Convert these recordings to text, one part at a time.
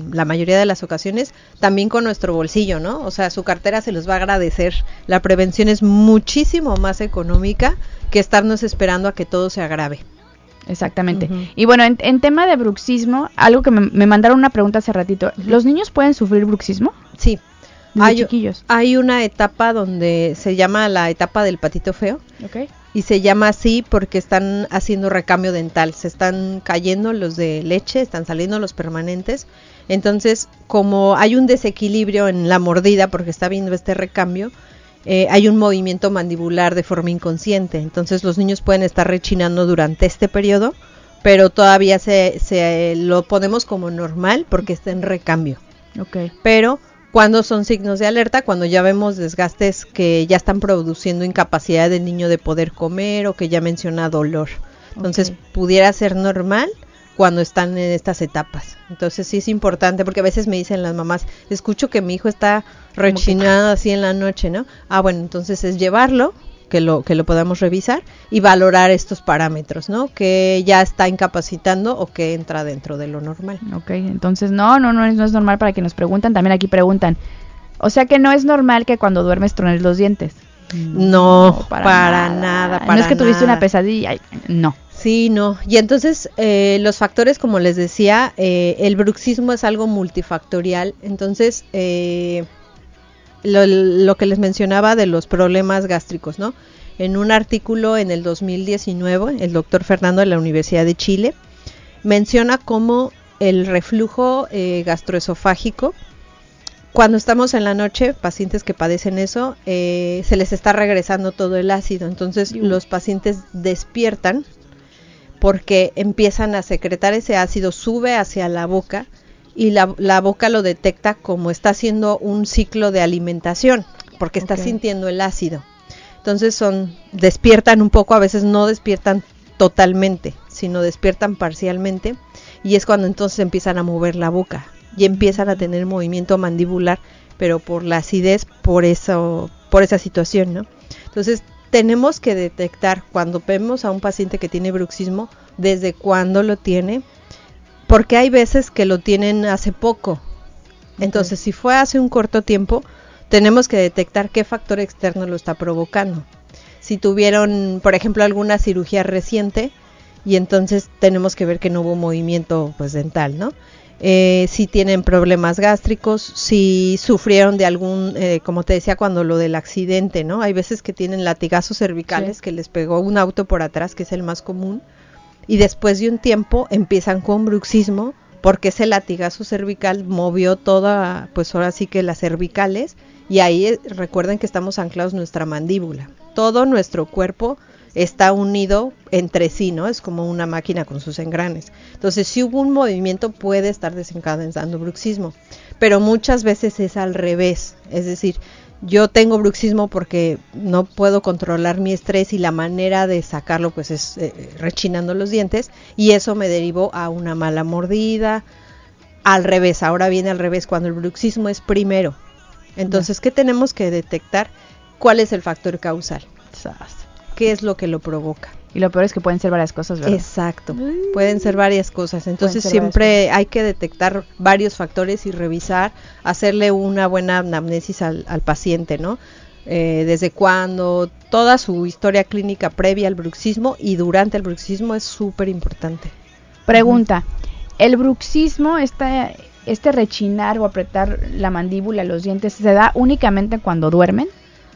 la mayoría de las ocasiones, también con nuestro bolsillo, ¿no? O sea, su cartera se los va a agradecer. La prevención es muchísimo más económica que estarnos esperando a que todo se agrave. Exactamente. Y bueno, en tema de bruxismo, algo que me mandaron una pregunta hace ratito. ¿Los niños pueden sufrir bruxismo? Sí. Chiquillos. Hay una etapa donde se llama la etapa del patito feo. Okay. Y se llama así porque están haciendo recambio dental. Se están cayendo los de leche, están saliendo los permanentes. Entonces, como hay un desequilibrio en la mordida porque está viendo este recambio, hay un movimiento mandibular de forma inconsciente. Entonces los niños pueden estar rechinando durante este periodo, pero todavía se lo ponemos como normal porque está en recambio. Okay. Pero cuando son signos de alerta, cuando ya vemos desgastes que ya están produciendo incapacidad del niño de poder comer o que ya menciona dolor. Entonces pudiera ser normal cuando están en estas etapas. Entonces sí es importante, porque a veces me dicen las mamás, escucho que mi hijo está rechinando así en la noche, ¿no? Bueno, entonces es llevarlo, que lo podamos revisar y valorar estos parámetros, ¿no? Que ya está incapacitando o que entra dentro de lo normal. Ok, entonces no es normal. Para que nos preguntan, también aquí preguntan, o sea que no es normal que cuando duermes trones los dientes. No, para nada. No es que tuviste una pesadilla, no. Sí, no. Y entonces los factores, como les decía, el bruxismo es algo multifactorial. Entonces, lo que les mencionaba de los problemas gástricos, ¿no? En un artículo en el 2019, el doctor Fernando de la Universidad de Chile menciona cómo el reflujo gastroesofágico, cuando estamos en la noche, pacientes que padecen eso, se les está regresando todo el ácido. Entonces, los pacientes despiertan porque empiezan a secretar ese ácido, sube hacia la boca y la boca lo detecta como está haciendo un ciclo de alimentación, porque está sintiendo el ácido. Entonces despiertan un poco, a veces no despiertan totalmente, sino despiertan parcialmente, y es cuando entonces empiezan a mover la boca y empiezan a tener movimiento mandibular, pero por la acidez, por esa situación, ¿no? Entonces tenemos que detectar cuando vemos a un paciente que tiene bruxismo, desde cuándo lo tiene, porque hay veces que lo tienen hace poco. Entonces, si fue hace un corto tiempo, tenemos que detectar qué factor externo lo está provocando. Si tuvieron, por ejemplo, alguna cirugía reciente, y entonces tenemos que ver que no hubo movimiento dental, ¿no? Si tienen problemas gástricos, si sufrieron de algún, como te decía, cuando lo del accidente, ¿no? Hay veces que tienen latigazos cervicales, que les pegó un auto por atrás, que es el más común, y después de un tiempo empiezan con bruxismo, porque ese latigazo cervical movió toda, ahora sí que las cervicales, y ahí recuerden que estamos anclados en nuestra mandíbula. Todo nuestro cuerpo está unido entre sí, ¿no? Es como una máquina con sus engranes. Entonces, si hubo un movimiento, puede estar desencadenando bruxismo, pero muchas veces es al revés. Es decir, yo tengo bruxismo porque no puedo controlar mi estrés y la manera de sacarlo es rechinando los dientes, y eso me derivó a una mala mordida. Al revés, ahora viene al revés, cuando el bruxismo es primero. Entonces, ¿qué tenemos que detectar? ¿Cuál es el factor causal? ¿Qué es lo que lo provoca? Y lo peor es que pueden ser varias cosas, ¿verdad? Exacto, pueden ser varias cosas. Entonces siempre hay que detectar varios factores y revisar, hacerle una buena anamnesis al paciente, ¿no? Desde cuándo, toda su historia clínica previa al bruxismo y durante el bruxismo es súper importante. Pregunta, ¿el bruxismo, este rechinar o apretar la mandíbula, los dientes, se da únicamente cuando duermen?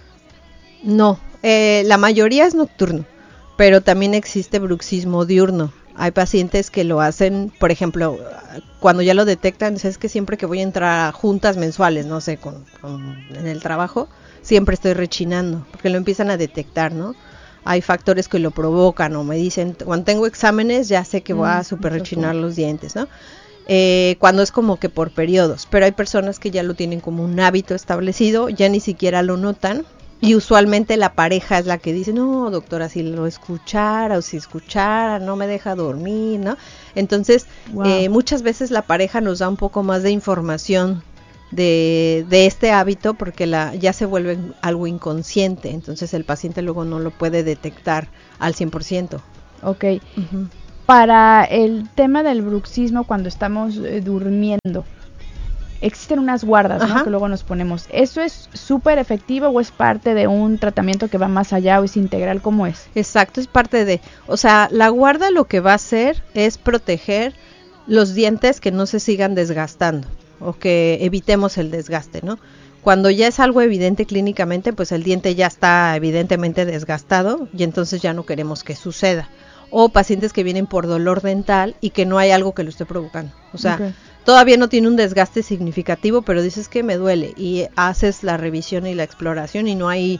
No, la mayoría es nocturno, pero también existe bruxismo diurno. Hay pacientes que lo hacen, por ejemplo, cuando ya lo detectan, es que siempre que voy a entrar a juntas mensuales, no sé, en el trabajo, siempre estoy rechinando, porque lo empiezan a detectar, ¿no? Hay factores que lo provocan, o me dicen, cuando tengo exámenes ya sé que voy a super rechinar los dientes, ¿no? Cuando es como que por periodos, pero hay personas que ya lo tienen como un hábito establecido, ya ni siquiera lo notan. Y usualmente la pareja es la que dice, no, doctora, si lo escuchara o si escuchara, no me deja dormir, ¿no? Entonces, muchas veces la pareja nos da un poco más de información de este hábito, porque ya se vuelve algo inconsciente, entonces el paciente luego no lo puede detectar al 100%. Ok. Uh-huh. Para el tema del bruxismo, cuando estamos durmiendo, existen unas guardas, ¿no? Ajá. Que luego nos ponemos. ¿Eso es súper efectivo o es parte de un tratamiento que va más allá o es integral? ¿Cómo es? Exacto, es parte de, o sea, la guarda lo que va a hacer es proteger los dientes que no se sigan desgastando o que evitemos el desgaste, ¿no? Cuando ya es algo evidente clínicamente, pues el diente ya está evidentemente desgastado y entonces ya no queremos que suceda. O pacientes que vienen por dolor dental y que no hay algo que lo esté provocando. O sea, Okay. todavía no tiene un desgaste significativo, pero dices que me duele y haces la revisión y la exploración y no hay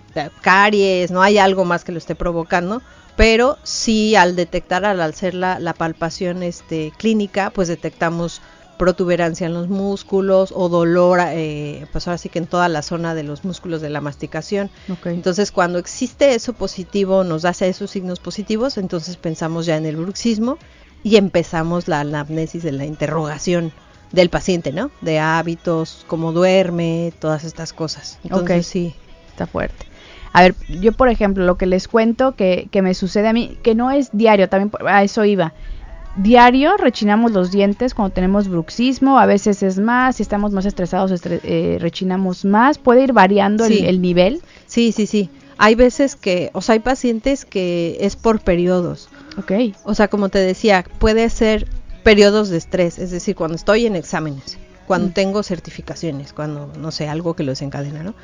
caries, no hay algo más que lo esté provocando, pero sí al detectar, al hacer la palpación clínica, pues detectamos protuberancia en los músculos o dolor, pues ahora sí que en toda la zona de los músculos de la masticación. Okay. Entonces cuando existe eso positivo, nos da esos signos positivos, entonces pensamos ya en el bruxismo y empezamos la anamnesis de la interrogación del paciente, ¿no? De hábitos, cómo duerme, todas estas cosas. Entonces Okay. sí. Está fuerte. A ver, yo por ejemplo, lo que les cuento que me sucede a mí, que no es diario, también a eso iba. Diario rechinamos los dientes cuando tenemos bruxismo, a veces es más, si estamos más estresados rechinamos más, puede ir variando Sí. el nivel. Sí. Hay veces que, o sea, hay pacientes que es por periodos. Okay. O sea, como te decía, puede ser periodos de estrés, es decir, cuando estoy en exámenes, cuando tengo certificaciones, cuando, no sé, algo que los encadena, ¿no?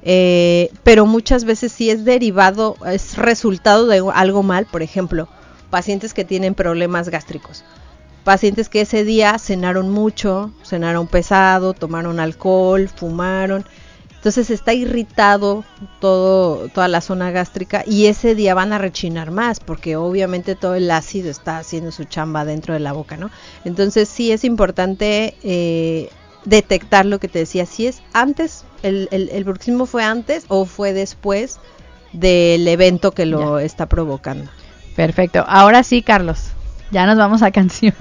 Pero muchas veces sí es derivado, es resultado de algo mal, por ejemplo, pacientes que tienen problemas gástricos, pacientes que ese día cenaron mucho, cenaron pesado, tomaron alcohol, fumaron, entonces está irritado toda la zona gástrica y ese día van a rechinar más porque obviamente todo el ácido está haciendo su chamba dentro de la boca, ¿no? Entonces sí es importante detectar lo que te decía, si es antes, el bruxismo fue antes o fue después del evento que lo está provocando. Perfecto. Ahora sí, Carlos, ya nos vamos a canción.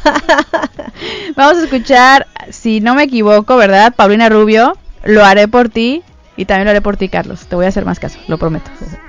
Vamos a escuchar, si no me equivoco, ¿verdad? Paulina Rubio, Lo haré por ti, y también lo haré por ti, Carlos. Te voy a hacer más caso, lo prometo.